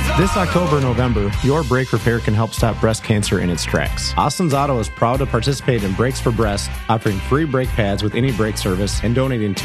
This October and November, your brake repair can help stop breast cancer in its tracks. Austin's Auto is proud to participate in Brakes for Breast, offering free brake pads with any brake service and donating